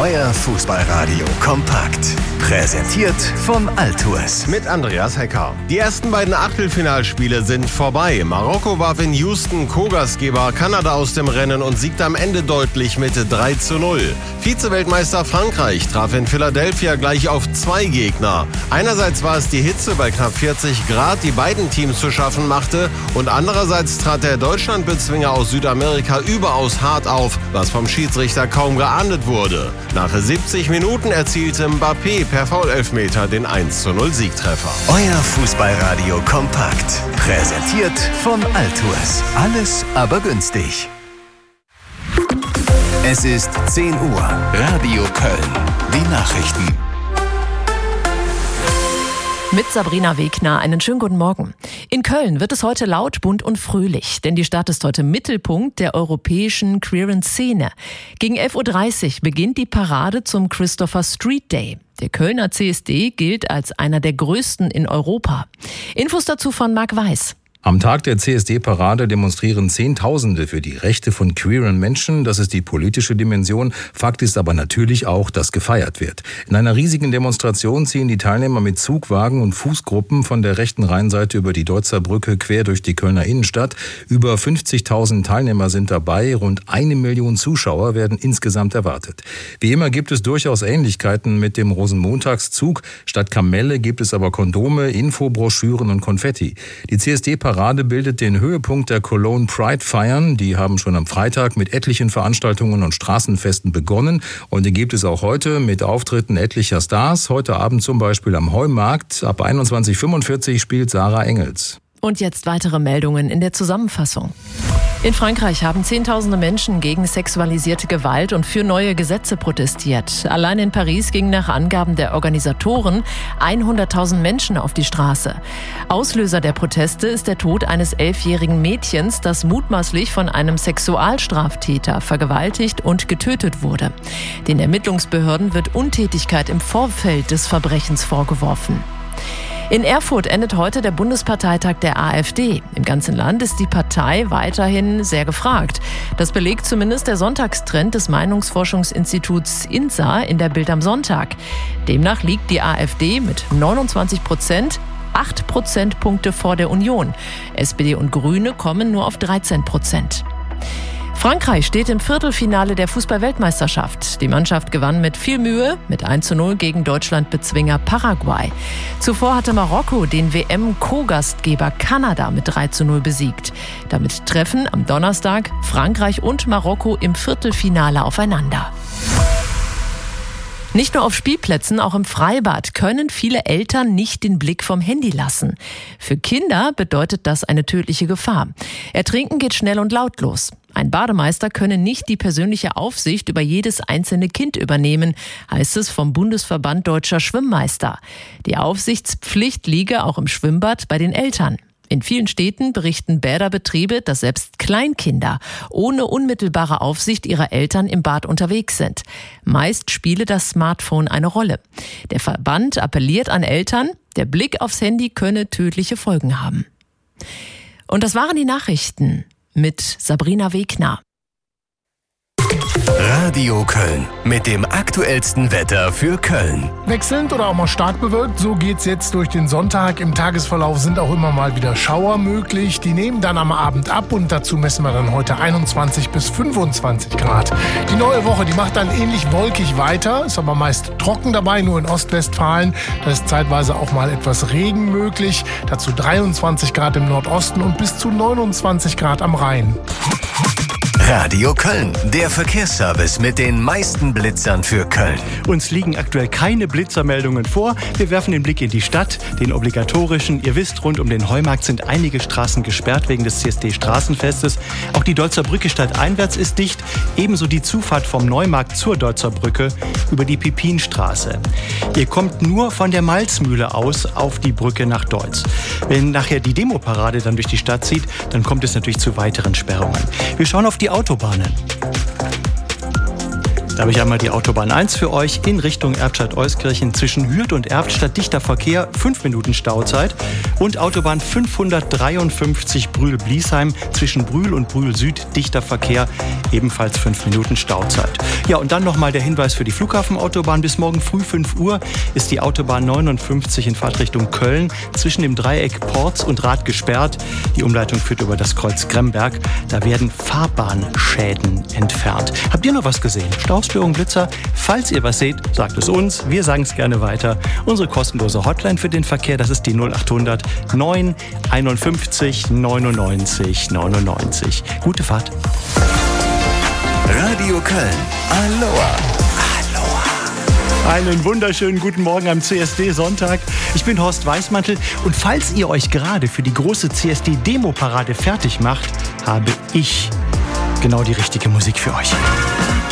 Euer Fußballradio kompakt. Präsentiert vom Altours. Mit Andreas Hecker. Die ersten beiden Achtelfinalspiele sind vorbei. Marokko warf in Houston Co-Gastgeber Kanada aus dem Rennen und siegte am Ende deutlich mit 3:0. Vize-Weltmeister Frankreich traf in Philadelphia gleich auf 2 Gegner. Einerseits war es die Hitze bei knapp 40 Grad, die beiden Teams zu schaffen machte, und andererseits trat der Deutschlandbezwinger aus Südamerika überaus hart auf, was vom Schiedsrichter kaum geahndet wurde. Nach 70 Minuten erzielte Mbappé per Foul-Elfmeter den 1:0 Siegtreffer. Euer Fußballradio kompakt. Präsentiert vom Altours. Alles aber günstig. Es ist 10 Uhr. Radio Köln. Die Nachrichten. Mit Sabrina Wegner, einen schönen guten Morgen. In Köln wird es heute laut, bunt und fröhlich, denn die Stadt ist heute Mittelpunkt der europäischen queeren Szene. Gegen 11:30 Uhr beginnt die Parade zum Christopher Street Day. Der Kölner CSD gilt als einer der größten in Europa. Infos dazu von Marc Weiß. Am Tag der CSD-Parade demonstrieren Zehntausende für die Rechte von queeren Menschen. Das ist die politische Dimension. Fakt ist aber natürlich auch, dass gefeiert wird. In einer riesigen Demonstration ziehen die Teilnehmer mit Zugwagen und Fußgruppen von der rechten Rheinseite über die Deutzer Brücke quer durch die Kölner Innenstadt. Über 50.000 Teilnehmer sind dabei. Rund 1 Million Zuschauer werden insgesamt erwartet. Wie immer gibt es durchaus Ähnlichkeiten mit dem Rosenmontagszug. Statt Kamelle gibt es aber Kondome, Infobroschüren und Konfetti. Die CSD-Parade bildet den Höhepunkt der Cologne Pride-Feiern. Die haben schon am Freitag mit etlichen Veranstaltungen und Straßenfesten begonnen. Und die gibt es auch heute mit Auftritten etlicher Stars. Heute Abend zum Beispiel am Heumarkt. Ab 21:45 Uhr spielt Sarah Engels. Und jetzt weitere Meldungen in der Zusammenfassung. In Frankreich haben Zehntausende Menschen gegen sexualisierte Gewalt und für neue Gesetze protestiert. Allein in Paris gingen nach Angaben der Organisatoren 100.000 Menschen auf die Straße. Auslöser der Proteste ist der Tod eines 11-jährigen Mädchens, das mutmaßlich von einem Sexualstraftäter vergewaltigt und getötet wurde. Den Ermittlungsbehörden wird Untätigkeit im Vorfeld des Verbrechens vorgeworfen. In Erfurt endet heute der Bundesparteitag der AfD. Im ganzen Land ist die Partei weiterhin sehr gefragt. Das belegt zumindest der Sonntagstrend des Meinungsforschungsinstituts INSA in der Bild am Sonntag. Demnach liegt die AfD mit 29%, 8 Prozentpunkte vor der Union. SPD und Grüne kommen nur auf 13%. Frankreich steht im Viertelfinale der Fußball-Weltmeisterschaft. Die Mannschaft gewann mit viel Mühe mit 1:0 gegen Deutschlandbezwinger Paraguay. Zuvor hatte Marokko den WM-Co-Gastgeber Kanada mit 3:0 besiegt. Damit treffen am Donnerstag Frankreich und Marokko im Viertelfinale aufeinander. Nicht nur auf Spielplätzen, auch im Freibad können viele Eltern nicht den Blick vom Handy lassen. Für Kinder bedeutet das eine tödliche Gefahr. Ertrinken geht schnell und lautlos. Ein Bademeister könne nicht die persönliche Aufsicht über jedes einzelne Kind übernehmen, heißt es vom Bundesverband Deutscher Schwimmmeister. Die Aufsichtspflicht liege auch im Schwimmbad bei den Eltern. In vielen Städten berichten Bäderbetriebe, dass selbst Kleinkinder ohne unmittelbare Aufsicht ihrer Eltern im Bad unterwegs sind. Meist spiele das Smartphone eine Rolle. Der Verband appelliert an Eltern, der Blick aufs Handy könne tödliche Folgen haben. Und das waren die Nachrichten mit Sabrina Wegner. Radio Köln mit dem aktuellsten Wetter für Köln. Wechselnd oder auch mal stark bewölkt, so geht's jetzt durch den Sonntag. Im Tagesverlauf sind auch immer mal wieder Schauer möglich. Die nehmen dann am Abend ab und dazu messen wir dann heute 21 bis 25 Grad. Die neue Woche, die macht dann ähnlich wolkig weiter, ist aber meist trocken dabei, nur in Ostwestfalen. Da ist zeitweise auch mal etwas Regen möglich. Dazu 23 Grad im Nordosten und bis zu 29 Grad am Rhein. Radio Köln, der Verkehrsservice mit den meisten Blitzern für Köln. Uns liegen aktuell keine Blitzermeldungen vor. Wir werfen den Blick in die Stadt, den obligatorischen. Ihr wisst, rund um den Heumarkt sind einige Straßen gesperrt wegen des CSD-Straßenfestes. Auch die Deutzer Brücke stadteinwärts ist dicht. Ebenso die Zufahrt vom Neumarkt zur Deutzer Brücke über die Pipinstraße. Ihr kommt nur von der Malzmühle aus auf die Brücke nach Deutz. Wenn nachher die Demoparade dann durch die Stadt zieht, dann kommt es natürlich zu weiteren Sperrungen. Wir schauen auf die Autobahnen. Da habe ich einmal die Autobahn 1 für euch in Richtung Erbstadt-Euskirchen zwischen Hürth und Erftstadt, dichter Verkehr, 5 Minuten Stauzeit. Und Autobahn 553 Brühl-Bliesheim zwischen Brühl und Brühl-Süd, dichter Verkehr, ebenfalls 5 Minuten Stauzeit. Ja, und dann nochmal der Hinweis für die Flughafenautobahn. Bis morgen früh 5 Uhr ist die Autobahn 59 in Fahrtrichtung Köln zwischen dem Dreieck Porz und Rath gesperrt. Die Umleitung führt über das Kreuz Gremberg. Da werden Fahrbahnschäden entfernt. Habt ihr noch was gesehen? Staustörung, Blitzer? Falls ihr was seht, sagt es uns. Wir sagen es gerne weiter. Unsere kostenlose Hotline für den Verkehr, das ist die 0800 9 51 99 99. Gute Fahrt. Radio Köln. Aloha. Einen wunderschönen guten Morgen am CSD-Sonntag. Ich bin Horst Weißmantel und falls ihr euch gerade für die große CSD-Demo-Parade fertig macht, habe ich genau die richtige Musik für euch.